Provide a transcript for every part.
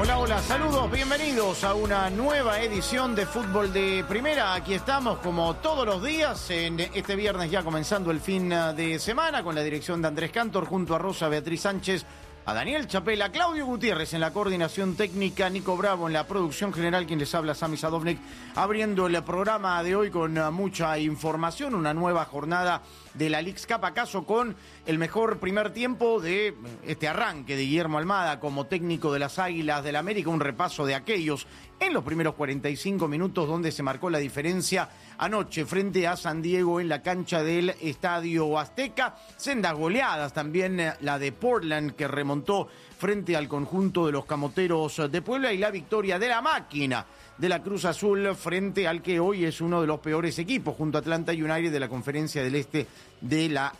Hola, hola, saludos, bienvenidos a una nueva edición de Fútbol de Primera. Aquí estamos como todos los días, en este viernes ya comenzando el fin de semana, con la dirección de Andrés Cantor, junto a Rosa Beatriz Sánchez, a Daniel Chapela, Claudio Gutiérrez en la coordinación técnica, Nico Bravo en la producción general, quien les habla, Sami Sadovnik, abriendo el programa de hoy con mucha información, una nueva jornada de la Leagues Cup, acaso con el mejor primer tiempo de este arranque de Guillermo Almada como técnico de las Águilas del América, un repaso de aquellos en los primeros 45 minutos donde se marcó la diferencia anoche frente a San Diego en la cancha del Estadio Azteca. Sendas goleadas también, la de Portland que remontó frente al conjunto de los Camoteros de Puebla, y la victoria de la máquina de la Cruz Azul frente al que hoy es uno de los peores equipos, junto a Atlanta United, de la Conferencia del Este de la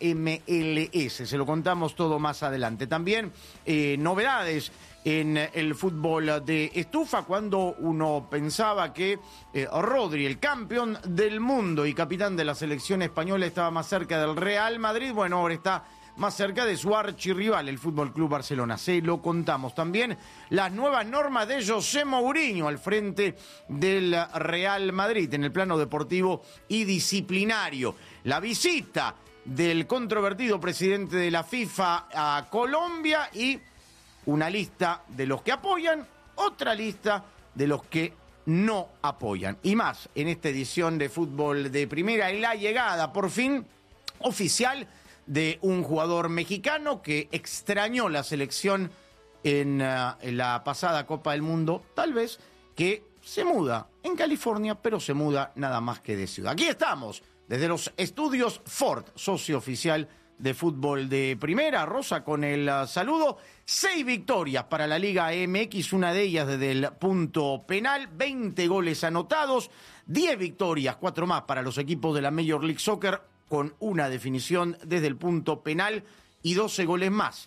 MLS. Se lo contamos todo más adelante. También novedades en el fútbol de estufa, cuando uno pensaba que Rodri, el campeón del mundo y capitán de la selección española, estaba más cerca del Real Madrid. Bueno, ahora está más cerca de su archirrival, el Fútbol Club Barcelona. Se lo contamos. También las nuevas normas de José Mourinho al frente del Real Madrid en el plano deportivo y disciplinario. La visita del controvertido presidente de la FIFA a Colombia y una lista de los que apoyan, otra lista de los que no apoyan. Y más en esta edición de Fútbol de Primera, y la llegada por fin oficial de un jugador mexicano que extrañó la selección en la pasada Copa del Mundo, tal vez, que se muda en California, pero se muda nada más que de ciudad. Aquí estamos, desde los estudios Ford, socio oficial de Fútbol de Primera. Rosa, con el saludo. 6 victorias para la Liga MX, una de ellas desde el punto penal, 20 goles anotados, 10 victorias, 4 más para los equipos de la Major League Soccer, con una definición desde el punto penal y 12 goles más,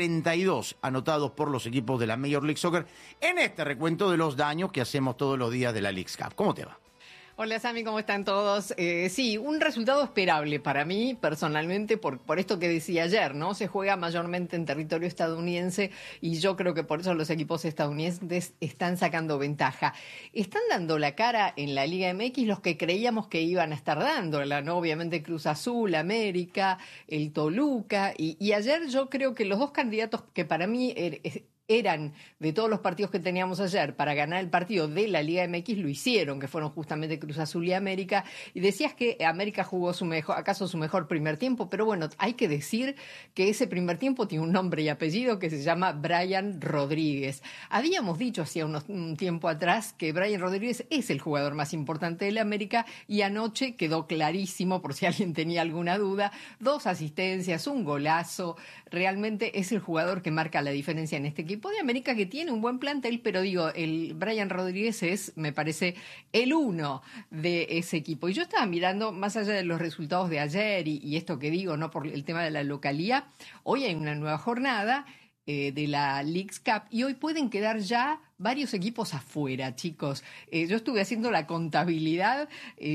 32 anotados por los equipos de la Major League Soccer en este recuento de los daños que hacemos todos los días de la Leagues Cup. ¿Cómo te va? Hola Sami, ¿cómo están todos? Sí, un resultado esperable para mí personalmente por esto que decía ayer, ¿no? Se juega mayormente en territorio estadounidense y yo creo que por eso los equipos estadounidenses están sacando ventaja. Están dando la cara en la Liga MX los que creíamos que iban a estar dándola, ¿no? Obviamente Cruz Azul, América, el Toluca, y ayer yo creo que los dos candidatos que para mí eran de todos los partidos que teníamos ayer para ganar el partido de la Liga MX, lo hicieron, que fueron justamente Cruz Azul y América. Y decías que América jugó su mejor primer tiempo, pero bueno, hay que decir que ese primer tiempo tiene un nombre y apellido que se llama Brian Rodríguez. Habíamos dicho hacía un tiempo atrás que Brian Rodríguez es el jugador más importante de la América, y anoche quedó clarísimo, por si alguien tenía alguna duda. 2 asistencias, un golazo. Realmente es el jugador que marca la diferencia en este equipo de América, que tiene un buen plantel, pero digo, el Brian Rodríguez es, me parece, el uno de ese equipo. Y yo estaba mirando, más allá de los resultados de ayer y esto que digo, no por el tema de la localía, hoy hay una nueva jornada de la Leagues Cup y hoy pueden quedar ya varios equipos afuera, chicos. Yo estuve haciendo la contabilidad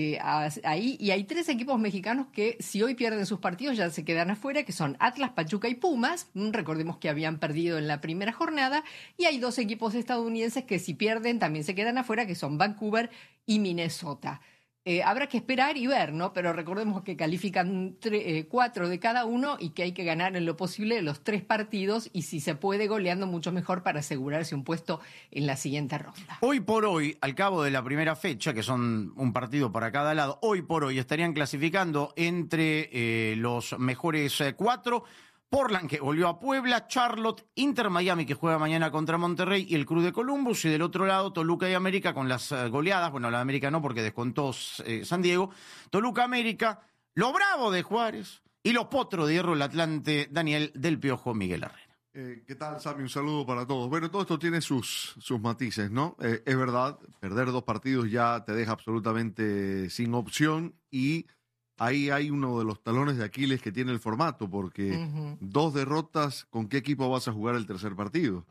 ahí, y hay 3 equipos mexicanos que si hoy pierden sus partidos ya se quedan afuera, que son Atlas, Pachuca y Pumas. Recordemos que habían perdido en la primera jornada. Y hay 2 equipos estadounidenses que si pierden también se quedan afuera, que son Vancouver y Minnesota. Habrá que esperar y ver, ¿no? Pero recordemos que califican 4 de cada uno y que hay que ganar en lo posible los 3 partidos, y si se puede goleando mucho mejor para asegurarse un puesto en la siguiente ronda. Hoy por hoy, al cabo de la primera fecha, que son un partido para cada lado, hoy por hoy estarían clasificando entre los mejores 4. Portland, que volvió a Puebla, Charlotte, Inter Miami, que juega mañana contra Monterrey, y el Cruz de Columbus. Y del otro lado, Toluca y América con las goleadas. Bueno, la América no, porque descontó San Diego. Toluca, América, los Bravos de Juárez y los Potros de Hierro, el Atlante, Daniel del Piojo, Miguel Herrera. ¿Qué tal, Sami? Un saludo para todos. Bueno, todo esto tiene sus matices, ¿no? Es verdad, perder 2 partidos ya te deja absolutamente sin opción, y ahí hay uno de los talones de Aquiles que tiene el formato, porque 2 derrotas, ¿con qué equipo vas a jugar el tercer partido?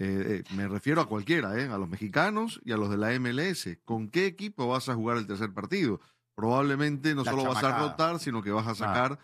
Me refiero a cualquiera, a los mexicanos y a los de la MLS. ¿Con qué equipo vas a jugar el tercer partido? Probablemente no solo vas a rotar, sino que vas a sacar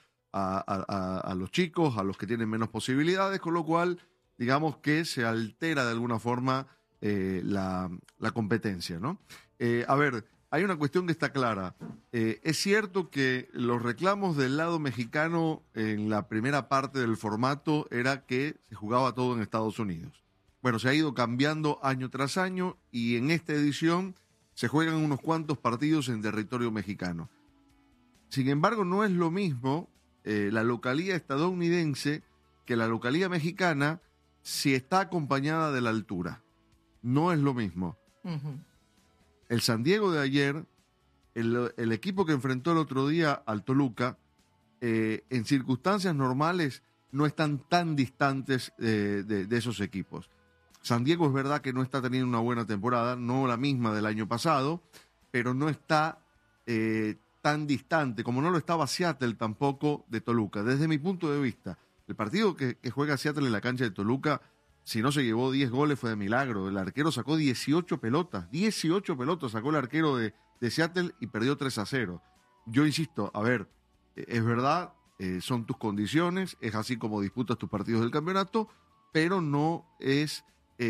a los chicos, a los que tienen menos posibilidades, con lo cual, digamos que se altera de alguna forma la competencia, ¿no? A ver, hay una cuestión que está clara. Es cierto que los reclamos del lado mexicano en la primera parte del formato era que se jugaba todo en Estados Unidos. Bueno, se ha ido cambiando año tras año y en esta edición se juegan unos cuantos partidos en territorio mexicano. Sin embargo, no es lo mismo la localía estadounidense que la localía mexicana si está acompañada de la altura. No es lo mismo. Ujú. El San Diego de ayer, el equipo que enfrentó el otro día al Toluca, en circunstancias normales no están tan distantes de esos equipos. San Diego es verdad que no está teniendo una buena temporada, no la misma del año pasado, pero no está tan distante, como no lo estaba Seattle tampoco de Toluca. Desde mi punto de vista, el partido que juega Seattle en la cancha de Toluca, si no se llevó 10 goles fue de milagro. El arquero sacó 18 pelotas sacó el arquero de Seattle y perdió 3-0. Yo insisto, a ver, es verdad, son tus condiciones, es así como disputas tus partidos del campeonato, pero no es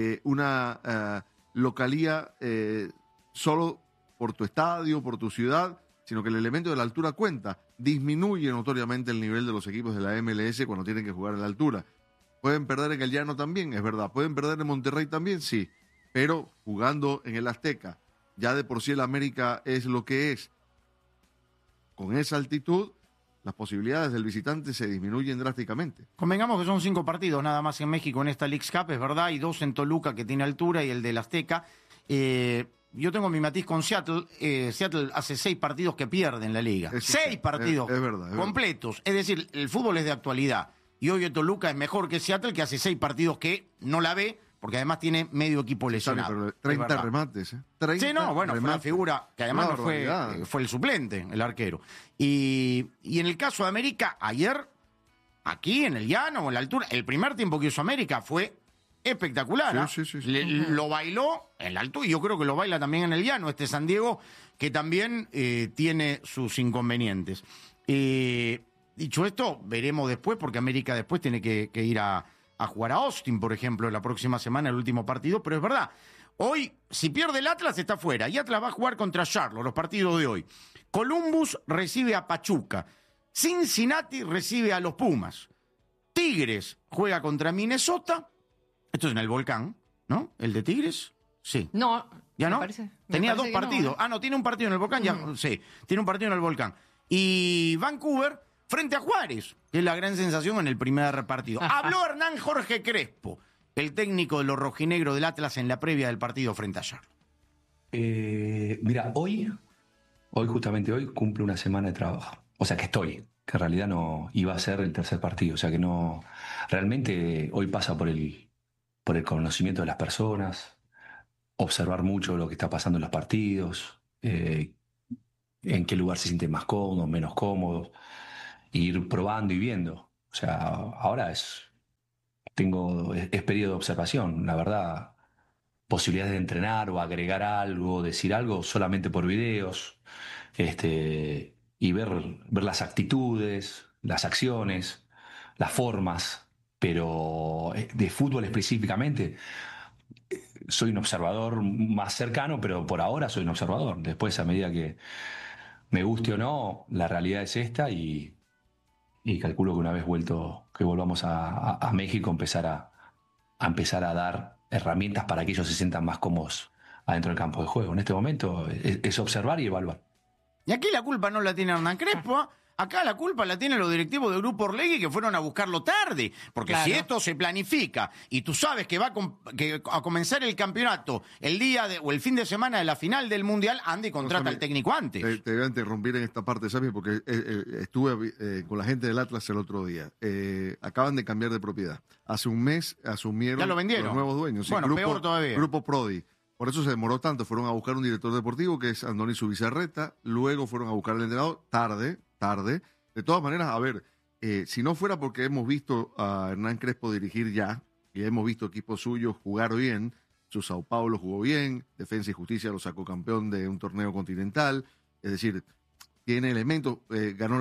una localía solo por tu estadio, por tu ciudad, sino que el elemento de la altura cuenta. Disminuye notoriamente el nivel de los equipos de la MLS cuando tienen que jugar en la altura. ¿Pueden perder en el Llano también? Es verdad. ¿Pueden perder en Monterrey también? Sí. Pero jugando en el Azteca, ya de por sí el América es lo que es. Con esa altitud, las posibilidades del visitante se disminuyen drásticamente. Convengamos que son 5 partidos nada más en México en esta Leagues Cup, es verdad, y 2 en Toluca, que tiene altura, y el del Azteca. Yo tengo mi matiz con Seattle. Seattle hace 6 partidos que pierde en la liga. 6 partidos es verdad, completos. Es decir, el fútbol es de actualidad. Y hoy Toluca es mejor que Seattle, que hace 6 partidos que no la ve, porque además tiene medio equipo lesionado. Pero 30 remates, 30 sí, no, bueno, remates. Fue una figura que además no fue el suplente, el arquero. Y en el caso de América, ayer, aquí en el Llano, en la altura, el primer tiempo que hizo América fue espectacular. ¿No? Sí. Lo bailó en la altura, y yo creo que lo baila también en el Llano, este San Diego, que también tiene sus inconvenientes. Dicho esto, veremos después, porque América después tiene que ir a jugar a Austin, por ejemplo, la próxima semana, el último partido, pero es verdad, hoy, si pierde el Atlas, está fuera, y Atlas va a jugar contra Charlotte, los partidos de hoy. Columbus recibe a Pachuca, Cincinnati recibe a los Pumas, Tigres juega contra Minnesota, esto es en el Volcán, ¿no? ¿El de Tigres? Sí. No, ¿ya no? Tenía 2 partidos. No, no, tiene un partido en el Volcán, ya, sí, tiene un partido en el Volcán. Y Vancouver frente a Juárez, que es la gran sensación en el primer partido. Habló Hernán Jorge Crespo, el técnico de los rojinegros del Atlas, en la previa del partido frente a Charlotte. Mira, justamente hoy, cumple una semana de trabajo. O sea que que en realidad no iba a ser el tercer partido. O sea que no, realmente hoy pasa por el conocimiento de las personas, observar mucho lo que está pasando en los partidos, en qué lugar se sienten más cómodos, menos cómodos, ir probando y viendo. O sea, ahora es periodo de observación, la verdad. Posibilidades de entrenar o agregar algo, decir algo solamente por videos, y ver las actitudes, las acciones, las formas, pero de fútbol específicamente soy un observador más cercano, pero por ahora soy un observador. Después, a medida que me guste o no, la realidad es esta, y calculo que una vez que volvamos a México, empezar a dar herramientas para que ellos se sientan más cómodos adentro del campo de juego. En este momento es observar y evaluar. Y aquí la culpa no la tiene Hernán Crespo, ¿eh? Acá la culpa la tienen los directivos del Grupo Orlegui, que fueron a buscarlo tarde. Porque claro, si esto se planifica y tú sabes que va a comenzar el campeonato el día o el fin de semana de la final del Mundial, ande y contrata al técnico antes. Te voy a interrumpir en esta parte, Sammy, porque estuve con la gente del Atlas el otro día. Acaban de cambiar de propiedad. Hace un mes asumieron ¿ya lo vendieron? Los nuevos dueños. Bueno, sí, peor todavía. Grupo Prodi. Por eso se demoró tanto. Fueron a buscar un director deportivo, que es Andoni Subizarreta. Luego fueron a buscar al entrenador tarde. De todas maneras, a ver, si no fuera porque hemos visto a Hernán Crespo dirigir ya, y hemos visto equipos suyos jugar bien, su Sao Paulo jugó bien, Defensa y Justicia lo sacó campeón de un torneo continental, es decir, tiene elementos, ganó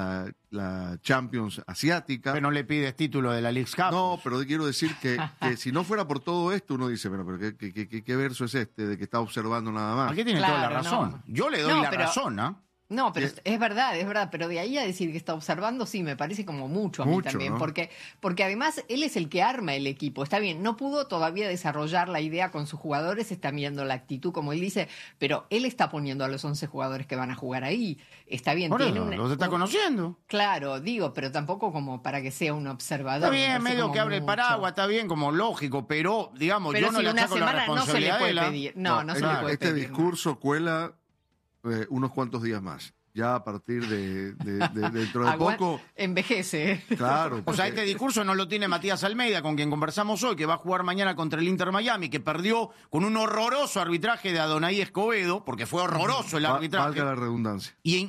la Champions asiática. Pero no le pides título de la League Cup. No, pero quiero decir que si no fuera por todo esto, uno dice, pero ¿qué verso es este de que está observando nada más? Aquí tiene toda la razón. No. Yo le doy la razón, ¿no? No, pero es verdad, pero de ahí a decir que está observando, sí, me parece como mucho a mí también, ¿no? Porque además él es el que arma el equipo, está bien, no pudo todavía desarrollar la idea con sus jugadores, está mirando la actitud, como él dice, pero él está poniendo a los 11 jugadores que van a jugar ahí, está bien. Por eso, los está conociendo. Claro, digo, pero tampoco como para que sea un observador. Está bien, medio que abre el paraguas, está bien, como lógico, pero digamos, pero yo no si le una achaco la semana no se le responsabilidad puede de la... pedir, no se le puede este pedir. discurso cuela unos cuantos días más. Ya a partir de dentro de poco... Envejece. Claro. O sea, este discurso no lo tiene Matías Almeida, con quien conversamos hoy, que va a jugar mañana contra el Inter Miami, que perdió con un horroroso arbitraje de Adonai Escobedo, porque fue horroroso el arbitraje. Valga la redundancia. Y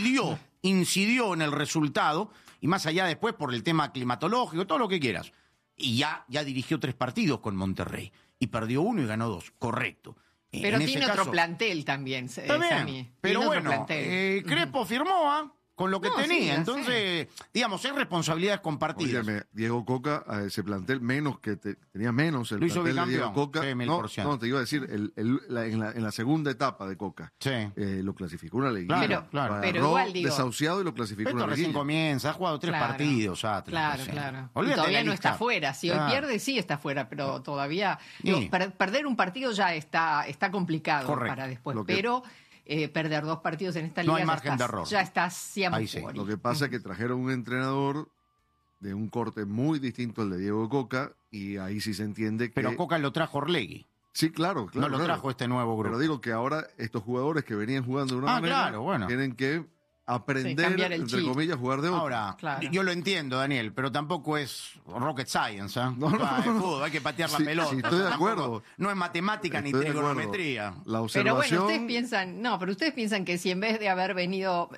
incidió en el resultado, y más allá después por el tema climatológico, todo lo que quieras. Y ya dirigió 3 partidos con Monterrey, y perdió 1 y ganó 2, correcto. Pero tiene otro plantel también, Sammy. Pero bueno, Crespo firmó con lo que tenía. Sí, entonces, digamos, es responsabilidades compartidas. Óyeme, Diego Coca, a ese plantel, tenía menos el plantel de Diego Coca. Sí, no, te iba a decir, en la segunda etapa de Coca, lo clasificó una liguilla. Pero igual digo, desahuciado y lo clasificó una liguilla. Recién comienza, ha jugado 3 partidos. Claro. Y todavía no está fuera. Si hoy pierde, sí está fuera, pero todavía... perder un partido ya está complicado. Correcto. Para después, pero... perder 2 partidos en esta liga, no hay margen de error. Ya estás siempre fuera. Lo que pasa es que trajeron un entrenador de un corte muy distinto al de Diego Coca, y ahí sí se entiende que... Pero Coca lo trajo Orlegui. Sí, claro. No lo trajo este nuevo grupo. Pero digo que ahora estos jugadores que venían jugando de una manera tienen que aprender, entre comillas, a jugar de otra. Ahora, yo lo entiendo, Daniel, pero tampoco es rocket science, ¿eh? No. Fútbol, hay que patear la pelota. Sí, estoy de acuerdo. No es matemática ni trigonometría. La observación... Pero bueno, ustedes piensan que si en vez de haber venido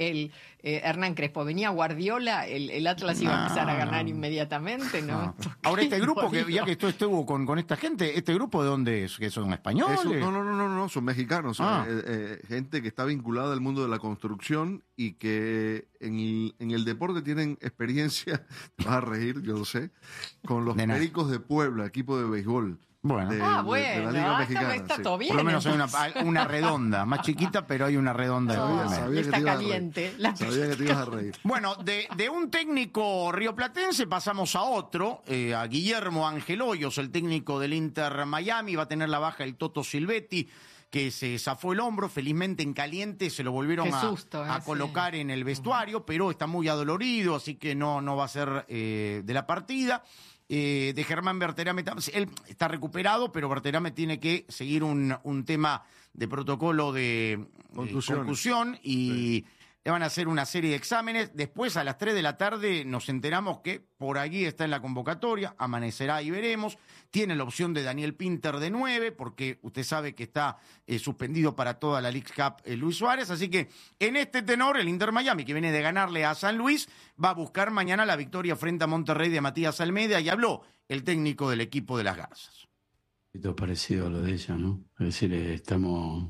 Hernán Crespo, venía Guardiola, el Atlas iba a empezar a ganar inmediatamente, ¿no? Ahora, este grupo, ya que estuvo con esta gente, ¿este grupo de dónde es? ¿Que son españoles? No, son mexicanos. Gente que está vinculada al mundo de la construcción y que en el deporte tienen experiencia, te vas a reír, yo lo sé, con los Pericos de Puebla, equipo de béisbol. Bueno. De la Liga Mexicana. Está todo bien. Por lo menos hay una redonda, más chiquita, pero hay una redonda. Sabía está caliente. Sabía que te ibas a reír. Bueno, de un técnico rioplatense pasamos a otro, a Guillermo Ángel Hoyos, el técnico del Inter Miami. Va a tener la baja el Toto Silvetti, que se zafó el hombro, felizmente en caliente se lo volvieron a colocar en el vestuario, pero está muy adolorido, así que no va a ser de la partida. De Germán Berterame, él está recuperado, pero Berterame tiene que seguir un tema de protocolo de concusión y le van a hacer una serie de exámenes. Después, a las 3 de la tarde, nos enteramos que por allí está en la convocatoria, amanecerá y veremos. Tiene la opción de Daniel Pinter de 9, porque usted sabe que está suspendido para toda la League Cup Luis Suárez. Así que en este tenor, el Inter Miami, que viene de ganarle a San Luis, va a buscar mañana la victoria frente a Monterrey de Matías Almeida, y habló el técnico del equipo de las Garzas. Esto es parecido a lo de ella, ¿no? Es decir, estamos...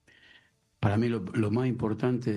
Para mí lo más importante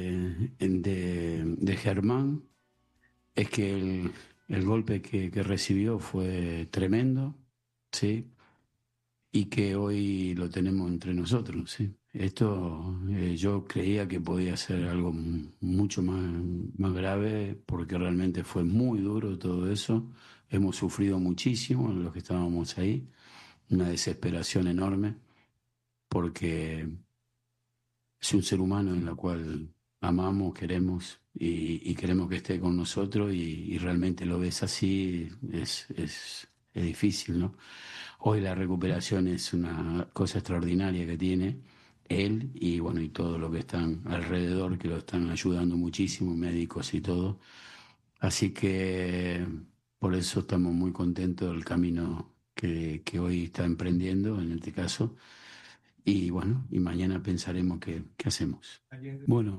de Germán es que el golpe que recibió fue tremendo, ¿sí? Y que hoy lo tenemos entre nosotros, ¿sí? Esto yo creía que podía ser algo mucho más grave, porque realmente fue muy duro todo eso. Hemos sufrido muchísimo los que estábamos ahí, una desesperación enorme, porque... es un ser humano en la cual amamos, queremos y queremos que esté con nosotros, y realmente lo ves así, es difícil, ¿no? Hoy la recuperación es una cosa extraordinaria que tiene él y todo lo que están alrededor, que lo están ayudando muchísimo, médicos y todo. Así que por eso estamos muy contentos del camino que hoy está emprendiendo, en este caso. Y mañana pensaremos qué hacemos. Bueno.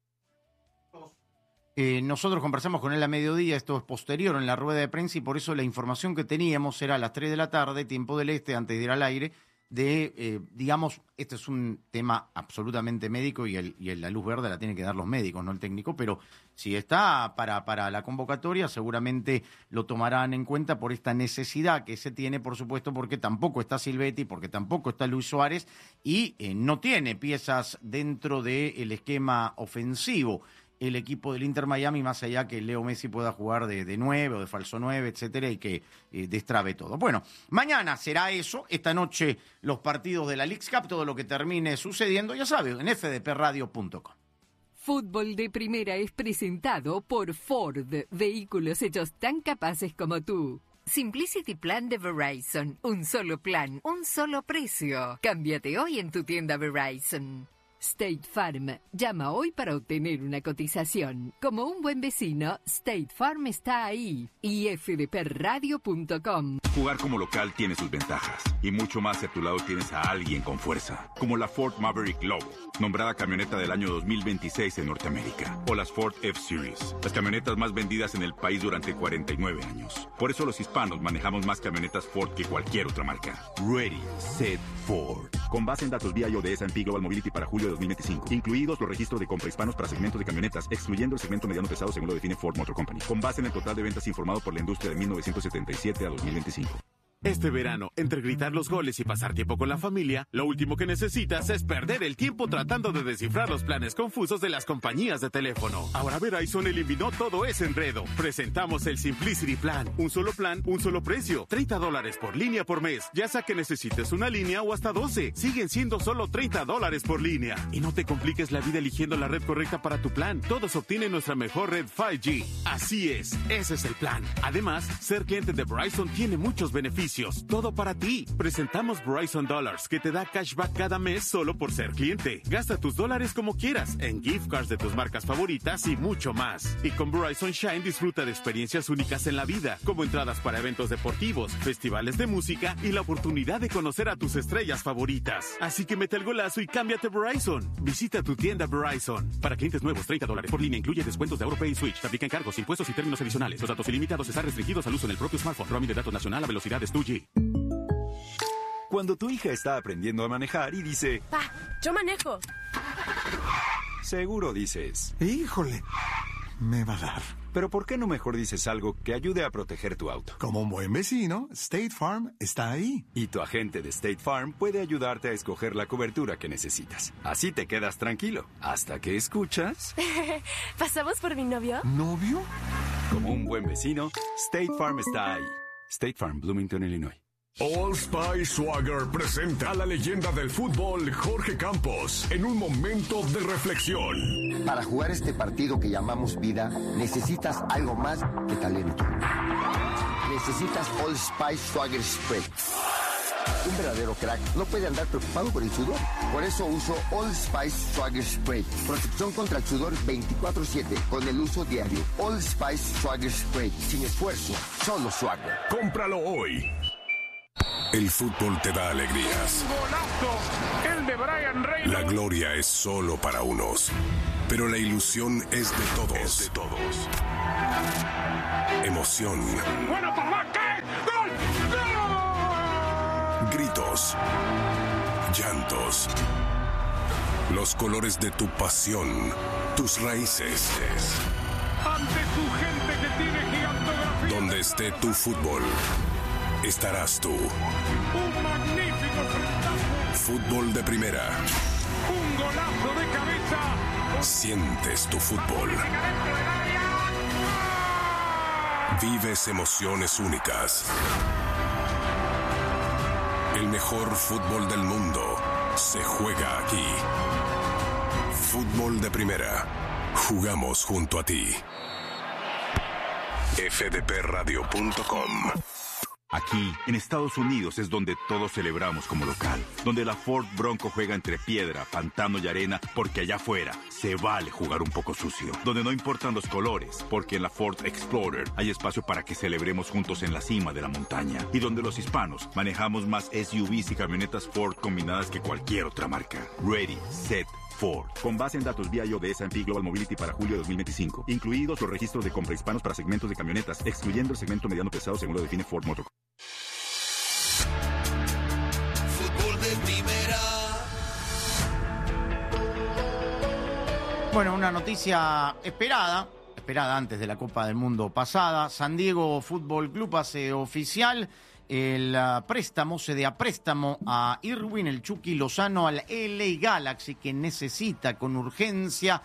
Nosotros conversamos con él a mediodía, esto es posterior en la rueda de prensa, y por eso la información que teníamos era a las 3 de la tarde, tiempo del este, antes de ir al aire, de, digamos, este es un tema absolutamente médico y la luz verde la tienen que dar los médicos, no el técnico, pero si está para la convocatoria seguramente lo tomarán en cuenta por esta necesidad que se tiene, por supuesto, porque tampoco está Silvetti, porque tampoco está Luis Suárez y no tiene piezas dentro del esquema ofensivo el equipo del Inter Miami, más allá que Leo Messi pueda jugar de 9 o de falso 9, etcétera, y que destrabe todo. Bueno, mañana será eso, esta noche los partidos de la Leagues Cup, todo lo que termine sucediendo, ya saben, en fdpradio.com. Fútbol de Primera es presentado por Ford, vehículos hechos tan capaces como tú. Simplicity Plan de Verizon, un solo plan, un solo precio. Cámbiate hoy en tu tienda Verizon. State Farm. Llama hoy para obtener una cotización. Como un buen vecino, State Farm está ahí. Y fdpradio.com. Jugar como local tiene sus ventajas. Y mucho más si a tu lado tienes a alguien con fuerza. Como la Ford Maverick Lobo, nombrada camioneta del año 2026 en Norteamérica. O las Ford F-Series, las camionetas más vendidas en el país durante 49 años. Por eso los hispanos manejamos más camionetas Ford que cualquier otra marca. Ready, Set, Ford. Con base en datos vía de S&P Global Mobility para julio de 2025. Incluidos los registros de compra hispanos para segmentos de camionetas, excluyendo el segmento mediano pesado según lo define Ford Motor Company. Con base en el total de ventas informado por la industria de 1977 a 2025. Este verano, entre gritar los goles y pasar tiempo con la familia, lo último que necesitas es perder el tiempo tratando de descifrar los planes confusos de las compañías de teléfono. Ahora Verizon eliminó todo ese enredo. Presentamos el Simplicity Plan. Un solo plan, un solo precio. $30 por línea por mes. Ya sea que necesites una línea o hasta 12. Siguen siendo solo $30 por línea. Y no te compliques la vida eligiendo la red correcta para tu plan. Todos obtienen nuestra mejor red 5G. Así es, ese es el plan. Además, ser cliente de Verizon tiene muchos beneficios. Todo para ti. Presentamos Verizon Dollars, que te da cashback cada mes solo por ser cliente. Gasta tus dólares como quieras, en gift cards de tus marcas favoritas y mucho más. Y con Verizon Shine disfruta de experiencias únicas en la vida, como entradas para eventos deportivos, festivales de música y la oportunidad de conocer a tus estrellas favoritas. Así que mete el golazo y cámbiate a Verizon. Visita tu tienda Verizon. Para clientes nuevos, $30 por línea incluye descuentos de AutoPay y Switch. Te aplican cargos, impuestos y términos adicionales. Los datos ilimitados están restringidos al uso en el propio smartphone. Roaming de datos nacional a velocidades 2G. Cuando tu hija está aprendiendo a manejar y dice... Pa, yo manejo. Seguro dices... Híjole, me va a dar. Pero ¿por qué no mejor dices algo que ayude a proteger tu auto? Como un buen vecino, State Farm está ahí. Y tu agente de State Farm puede ayudarte a escoger la cobertura que necesitas. Así te quedas tranquilo, hasta que escuchas... ¿Pasamos por mi novio? ¿Novio? Como un buen vecino, State Farm está ahí. State Farm, Bloomington, Illinois. Old Spice Swagger presenta a la leyenda del fútbol, Jorge Campos, en un momento de reflexión. Para jugar este partido que llamamos vida, necesitas algo más que talento. Necesitas Old Spice Swagger Spray. Un verdadero crack no puede andar preocupado por el sudor. Por eso uso Old Spice Swagger Spray. Protección contra el sudor 24/7 con el uso diario. Old Spice Swagger Spray. Sin esfuerzo, solo Swagger. Cómpralo hoy. El fútbol te da alegrías. ¡Golazo! El de Brian Reynolds. La gloria es solo para unos, pero la ilusión es de todos. Emoción. ¡Bueno, papá! ¿Qué? ¡Gol! ¡Gol! Gritos. Llantos. Los colores de tu pasión. Tus raíces. Ante tu gente que tiene gigantografía. Donde esté tu fútbol, estarás tú. Un magnífico frentazo. Fútbol de primera. Un golazo de cabeza. Sientes tu fútbol. Vives emociones únicas. El mejor fútbol del mundo se juega aquí. Fútbol de primera. Jugamos junto a ti. fdpradio.com. Aquí, en Estados Unidos, es donde todos celebramos como local. Donde la Ford Bronco juega entre piedra, pantano y arena, porque allá afuera se vale jugar un poco sucio. Donde no importan los colores, porque en la Ford Explorer hay espacio para que celebremos juntos en la cima de la montaña. Y donde los hispanos manejamos más SUVs y camionetas Ford combinadas que cualquier otra marca. Ready, Set, Ford. Con base en datos vía de S&P Global Mobility para julio de 2025. Incluidos los registros de compra hispanos para segmentos de camionetas, excluyendo el segmento mediano pesado según lo define Ford Motor. Fútbol de Bueno, una noticia esperada antes de la Copa del Mundo pasada. San Diego Fútbol Club hace oficial el préstamo, se da préstamo a Irwin el Chucky Lozano al LA Galaxy, que necesita con urgencia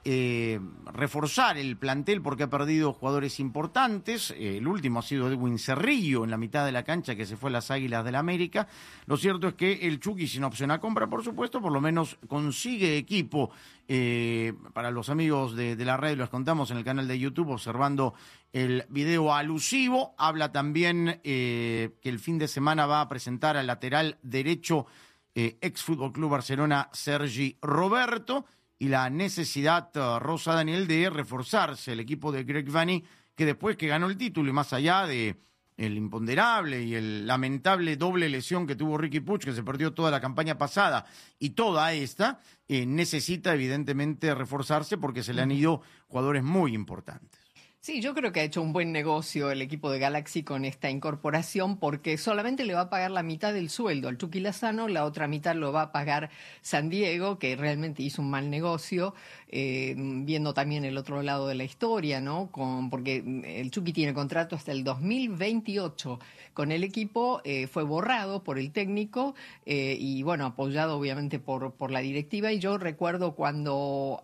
reforzar el plantel porque ha perdido jugadores importantes. El último ha sido Edwin Cerrillo en la mitad de la cancha, que se fue a las Águilas del la América. Lo cierto es que el Chucky, sin opción a compra, por supuesto, por lo menos consigue equipo. Para los amigos de la red, los contamos en el canal de YouTube observando el video alusivo. Habla también que el fin de semana va a presentar al lateral derecho ex Fútbol Club Barcelona Sergi Roberto, y la necesidad, Rosa Daniel, de reforzarse el equipo de Greg Vanney, que después que ganó el título y más allá de el imponderable y el lamentable doble lesión que tuvo Riqui Puig, que se perdió toda la campaña pasada y toda esta, necesita evidentemente reforzarse porque se le han ido jugadores muy importantes. Sí, yo creo que ha hecho un buen negocio el equipo de Galaxy con esta incorporación, porque solamente le va a pagar la mitad del sueldo al Chucky Lozano, la otra mitad lo va a pagar San Diego, que realmente hizo un mal negocio, viendo también el otro lado de la historia, ¿no? Porque el Chucky tiene contrato hasta el 2028 con el equipo, fue borrado por el técnico y bueno, apoyado obviamente por la directiva, y yo recuerdo cuando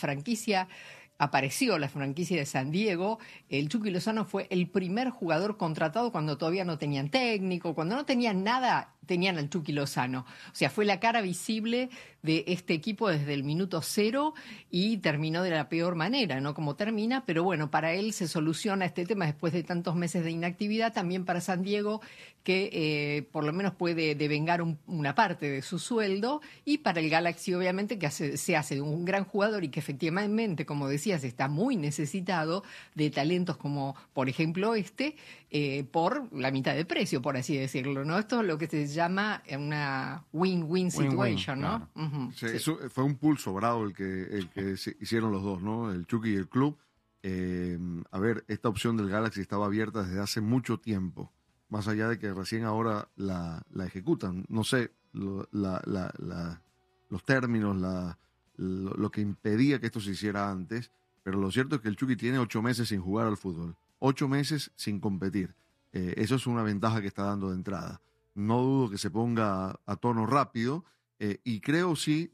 apareció la franquicia de San Diego, el Chucky Lozano fue el primer jugador contratado cuando todavía no tenían técnico, cuando no tenían nada, tenían al Chucky Lozano. O sea, fue la cara visible de este equipo desde el minuto cero y terminó de la peor manera, ¿no? Como termina, pero bueno, para él se soluciona este tema después de tantos meses de inactividad, también para San Diego, que por lo menos puede devengar una parte de su sueldo, y para el Galaxy obviamente que se hace un gran jugador y que efectivamente, como decías, está muy necesitado de talentos como por ejemplo por la mitad de precio, por así decirlo, ¿no? Esto es lo que se llama una win-win situation, ¿no? Claro. Uh-huh. Sí. Eso fue un pulso bravo el que hicieron los dos, ¿no? El Chucky y el club. A ver, esta opción del Galaxy estaba abierta desde hace mucho tiempo, más allá de que recién ahora la ejecutan. No sé los términos, lo que impedía que esto se hiciera antes, pero lo cierto es que el Chucky tiene 8 meses sin jugar al fútbol, 8 meses sin competir. Eso es una ventaja que está dando de entrada. No dudo que se ponga a tono rápido, y creo sí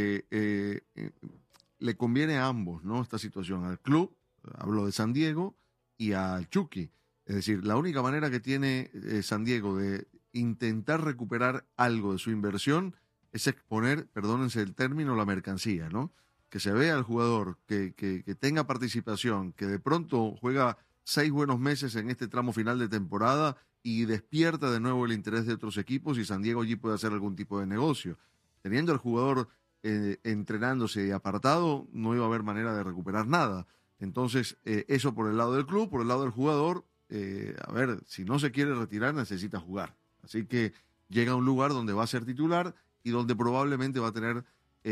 que le conviene a ambos, ¿no? Esta situación, al club, hablo de San Diego, y al Chucky. Es decir, la única manera que tiene San Diego de intentar recuperar algo de su inversión es exponer, perdónense el término, la mercancía, ¿no? Que se vea al jugador, que tenga participación, que de pronto juega 6 buenos meses en este tramo final de temporada y despierta de nuevo el interés de otros equipos, y San Diego allí puede hacer algún tipo de negocio. Teniendo al jugador entrenándose y apartado, no iba a haber manera de recuperar nada. Entonces, eso por el lado del club. Por el lado del jugador, a ver, si no se quiere retirar, necesita jugar. Así que llega a un lugar donde va a ser titular y donde probablemente va a tener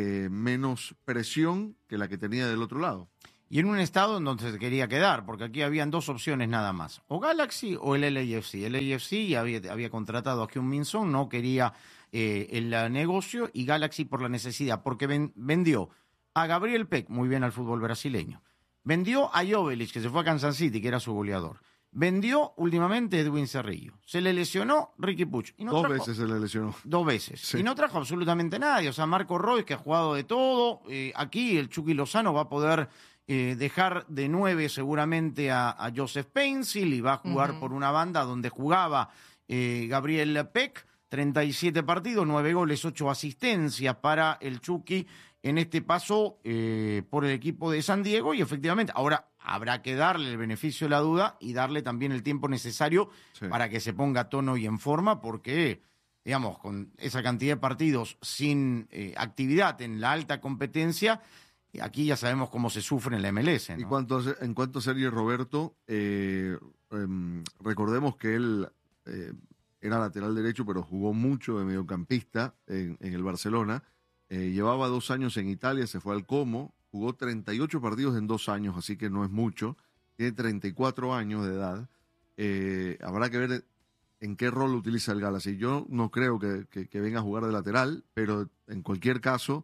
menos presión que la que tenía del otro lado. Y en un estado en donde se quería quedar, porque aquí habían 2 opciones nada más, o Galaxy o el LAFC. El LAFC había contratado a Heung-min Son, no quería el negocio, y Galaxy por la necesidad, porque vendió a Gabriel Peck, muy bien al fútbol brasileño, vendió a Joveljic, que se fue a Kansas City, que era su goleador, vendió últimamente a Edwin Cerrillo, se le lesionó Riqui Puig. Y no 2 veces se le lesionó. 2 veces. Sí. Y no trajo absolutamente nadie. O sea, Marco Roy, que ha jugado de todo. Aquí el Chucky Lozano va a poder dejar de 9 seguramente a Joseph Painsil, y va a jugar por una banda donde jugaba Gabriel Peck. 37 partidos, 9 goles, 8 asistencias para el Chucky en este paso por el equipo de San Diego. Y efectivamente, ahora habrá que darle el beneficio de la duda y darle también el tiempo necesario para que se ponga a tono y en forma, porque, digamos, con esa cantidad de partidos sin actividad en la alta competencia, aquí ya sabemos cómo se sufre en la MLS, ¿no? En cuanto a Sergio Roberto, recordemos que él era lateral derecho, pero jugó mucho de mediocampista en el Barcelona. Llevaba 2 años en Italia, se fue al Como, jugó 38 partidos en 2 años, así que no es mucho. Tiene 34 años de edad. Habrá que ver en qué rol utiliza el Galaxy. Yo no creo que venga a jugar de lateral, pero en cualquier caso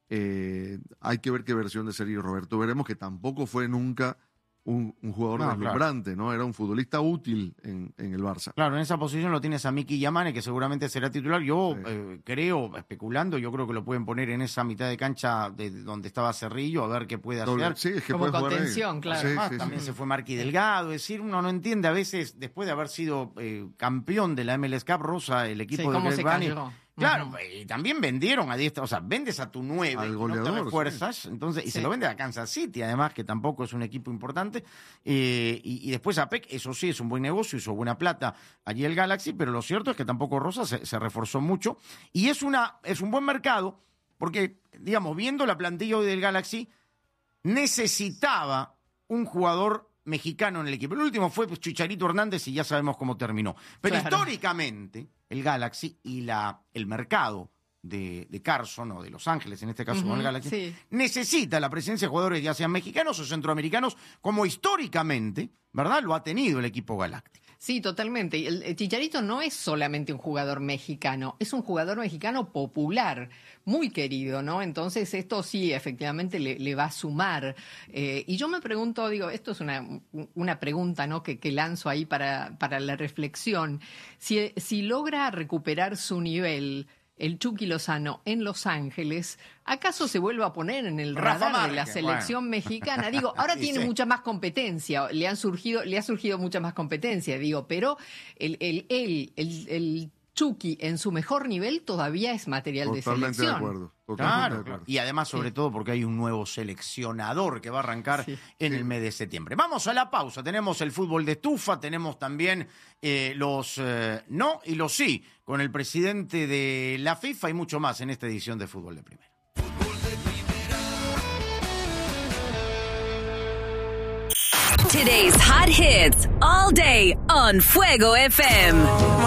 Hay que ver qué versión de Sergio Roberto veremos, que tampoco fue nunca un jugador deslumbrante, ¿no? Era un futbolista útil en el Barça. Claro, en esa posición lo tienes a Miki Yamane, que seguramente será titular. Yo creo, especulando, yo creo que lo pueden poner en esa mitad de cancha de donde estaba Cerrillo, a ver qué puede hacer. Sí, es que como puede contención, claro. Además, también se fue Marqui Delgado. Es decir, uno no entiende a veces, después de haber sido campeón de la MLS Cup, Rosa, el equipo de Greg Vanney. Claro, y también vendieron a diestra, o sea, vendes a tu 9, al goleador, no te refuerzas, entonces, y se lo vende a Kansas City, además, que tampoco es un equipo importante, y después a PEC, eso sí, es un buen negocio, hizo buena plata allí el Galaxy, pero lo cierto es que tampoco Rosa se reforzó mucho, y es un buen mercado, porque, digamos, viendo la plantilla hoy del Galaxy, necesitaba un jugador mexicano en el equipo. El último fue Chicharito Hernández y ya sabemos cómo terminó. Pero históricamente, el Galaxy y el mercado de Carson o de Los Ángeles, en este caso con el Galaxy, necesita la presencia de jugadores ya sean mexicanos o centroamericanos, como históricamente, ¿verdad?, lo ha tenido el equipo galáctico. Sí, totalmente. El Chicharito no es solamente un jugador mexicano, es un jugador mexicano popular, muy querido, ¿no? Entonces esto sí, efectivamente, le va a sumar. Y yo me pregunto, digo, esto es una pregunta, ¿no?, que lanzo ahí para la reflexión. Si logra recuperar su nivel el Chucky Lozano en Los Ángeles, ¿acaso se vuelve a poner en el radar de la selección mexicana? Digo, ahora tiene mucha más competencia, le ha surgido mucha más competencia, digo, pero el Chucky en su mejor nivel todavía es material de selección. Totalmente de acuerdo. Claro. Y además, sobre todo, porque hay un nuevo seleccionador que va a arrancar en el mes de septiembre. Vamos a la pausa. Tenemos el fútbol de estufa, tenemos también los no y los sí, con el presidente de la FIFA y mucho más en esta edición de Fútbol de Primera. Today's hot hits all day on Fuego FM.